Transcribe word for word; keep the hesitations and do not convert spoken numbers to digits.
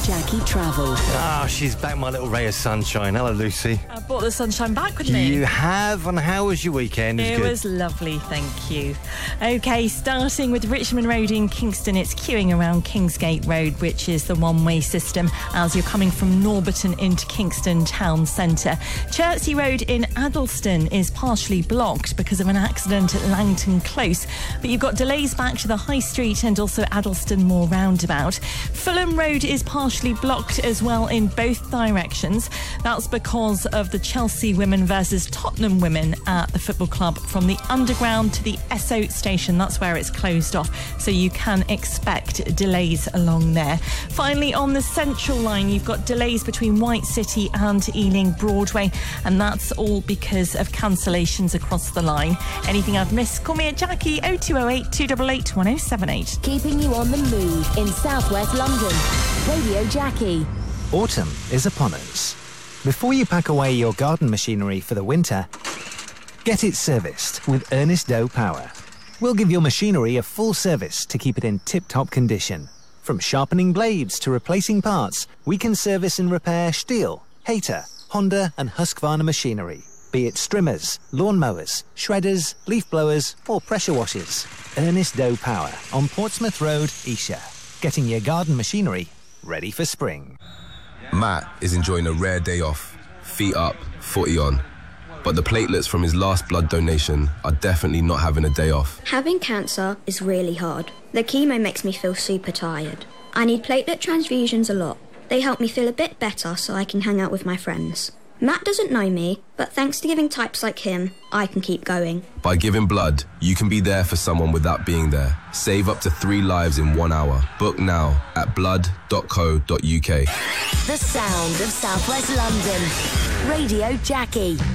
Jackie Travel. Ah, she's back, my little ray of sunshine. Hello, Lucy. I brought the sunshine back with me. You have, and how was your weekend? It, it was, was lovely, thank you. OK, starting with Richmond Road in Kingston, it's queuing around Kingsgate Road, which is the one-way system as you're coming from Norbiton into Kingston Town Centre. Chertsey Road in Addleston is partially blocked because of an accident at Langton Close, but you've got delays back to the High Street and also Addleston Moor roundabout. Fulham Road is partially blocked as well in both directions. That's because of the Chelsea women versus Tottenham women at the football club from the underground to the Esso station. That's where it's closed off, so you can expect delays along there. Finally, on the Central Line, you've got delays between White City and Ealing Broadway, and that's all because of cancellations across the line. Anything I've missed, call me at Jackie oh two oh eight, two eight eight, one oh seven eight. Keeping you on the move in southwest London. Radio Jackie. Autumn is upon us. Before you pack away your garden machinery for the winter, get it serviced with Ernest Doe Power. We'll give your machinery a full service to keep it in tip-top condition. From sharpening blades to replacing parts, we can service and repair Stihl, Hayter, Honda and Husqvarna machinery. Be it strimmers, lawnmowers, shredders, leaf blowers or pressure washers. Ernest Doe Power on Portsmouth Road, Esher. Getting your garden machinery ready for spring. Matt is enjoying a rare day off, feet up, footy on. But the platelets from his last blood donation are definitely not having a day off. Having cancer is really hard. The chemo makes me feel super tired. I need platelet transfusions a lot. They help me feel a bit better so I can hang out with my friends. Matt doesn't know me, but thanks to giving types like him, I can keep going. By giving blood, you can be there for someone without being there. Save up to three lives in one hour. Book now at blood dot co dot uk. The sound of southwest London. Radio Jackie.